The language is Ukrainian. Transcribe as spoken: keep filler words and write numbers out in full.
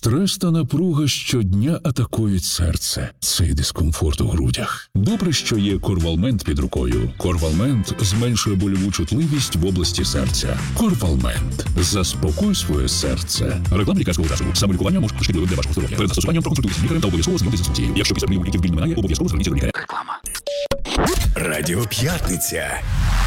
Стрес та напруга щодня атакують серце. Цей дискомфорт у грудях. Добре, що є Корвалмент під рукою. Корвалмент зменшує больову чутливість в області серця. Корвалмент. Заспокой своє серце. Реклама лікарського засобу. Самолікування може бути шкідливим для вашого здоров'я. Перед застосуванням проконсультуйтесь з лікарем та обов'язково знайомтесь з інструкцією. Якщо після прийому ліків біль не минає, обов'язково зверніться до лікаря. Реклама. Радіо П'ятниця.